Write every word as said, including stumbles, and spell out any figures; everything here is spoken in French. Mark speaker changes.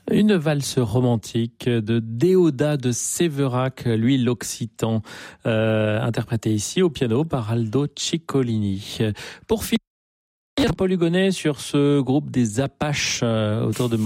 Speaker 1: Une valse romantique de Déodat de Sévérac, lui l'occitan, euh, interprété ici au piano par Aldo Ciccolini. Pour finir, Paul Hugonnet sur ce groupe des Apaches euh, autour de